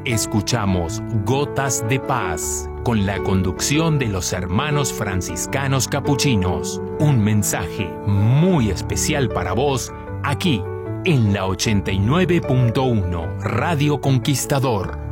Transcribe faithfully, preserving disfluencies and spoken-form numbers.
Escuchamos Gotas de Paz, con la conducción de los hermanos franciscanos capuchinos. Un mensaje muy especial para vos, aquí, en la ochenta y nueve punto uno Radio Conquistador.